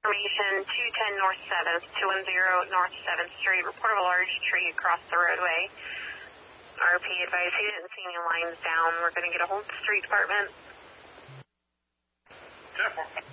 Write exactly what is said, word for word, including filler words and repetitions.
information, two ten North seventh, two one zero North seventh Street. Report of a large tree across the roadway. R P advised he didn't see any lines down. We're going to get a hold of the street department. ten four.